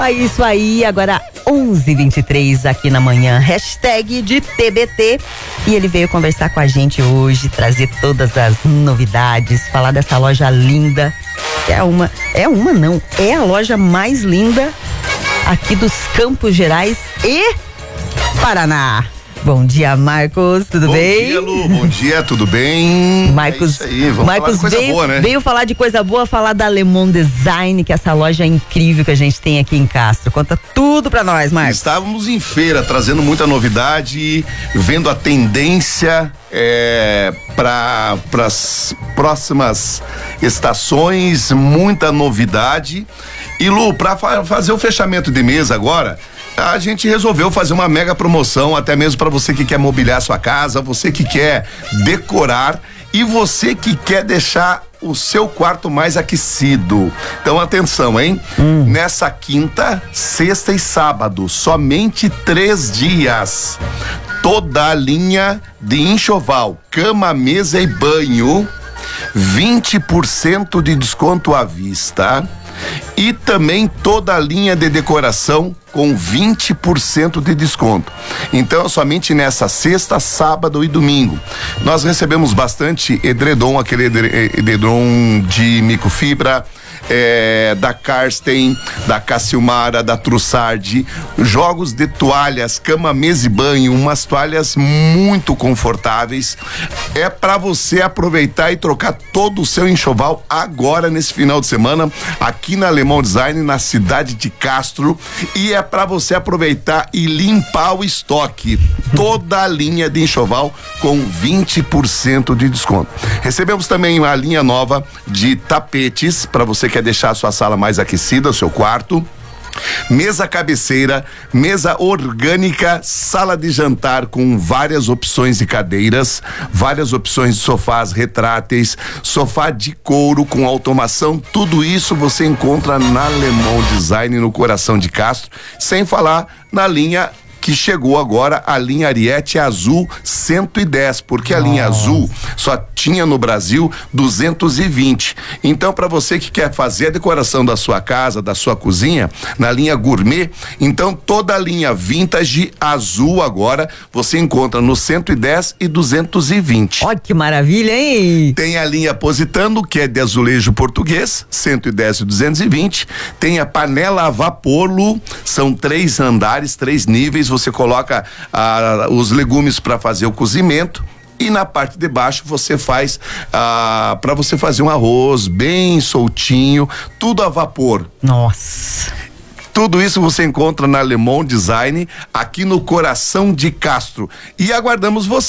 É isso aí, agora 11h23 aqui na manhã, hashtag de TBT. E ele veio conversar com a gente hoje, trazer todas as novidades, falar dessa loja linda. É a loja mais linda aqui dos Campos Gerais e Paraná. Bom dia, Marcos, tudo bem? Bom dia, Lu, bom dia, tudo bem? Marcos, é isso aí, vamos Marcos falar de coisa boa, né? Veio falar de coisa boa, falar da Le Monde Design, que é essa loja incrível que a gente tem aqui em Castro. Conta tudo pra nós, Marcos. Estávamos em feira, trazendo muita novidade, vendo a tendência para as próximas estações, muita novidade. E Lu, para fazer o fechamento de mês agora, a gente resolveu fazer uma mega promoção, até mesmo para você que quer mobiliar sua casa, você que quer decorar e você que quer deixar o seu quarto mais aquecido. Então atenção, hein? Nessa quinta, sexta e sábado, somente 3 dias. Toda a linha de enxoval, cama, mesa e banho, 20% de desconto à vista. E também toda a linha de decoração com 20% de desconto. Então, somente nessa sexta, sábado e domingo. Nós recebemos bastante edredom, aquele edredom de microfibra, da Karsten, da Cacilmara, da Trussardi, jogos de toalhas, cama, mesa e banho, umas toalhas muito confortáveis. É para você aproveitar e trocar todo o seu enxoval agora nesse final de semana aqui na Le Monde Design, na cidade de Castro, e é para você aproveitar e limpar o estoque. Toda a linha de enxoval com 20% de desconto. Recebemos também a linha nova de tapetes para você que quer deixar a sua sala mais aquecida, o seu quarto. Mesa cabeceira, mesa orgânica, sala de jantar com várias opções de cadeiras, várias opções de sofás retráteis, sofá de couro com automação, tudo isso você encontra na Le Monde Design, no coração de Castro, sem falar na linha que chegou agora, a linha Ariete Azul 110, porque a linha azul só tinha no Brasil 220. Então, para você que quer fazer a decoração da sua casa, da sua cozinha, na linha gourmet, então toda a linha vintage azul agora você encontra no 110 e 220. Olha que maravilha, hein? Tem a linha Positano, que é de azulejo português, 110 e 220. Tem a panela a vapor, Lu, são 3 andares, 3 níveis. Você coloca os legumes para fazer o cozimento e na parte de baixo você faz para você fazer um arroz bem soltinho, tudo a vapor. Nossa. Tudo isso você encontra na Le Monde Design, aqui no coração de Castro. E aguardamos você.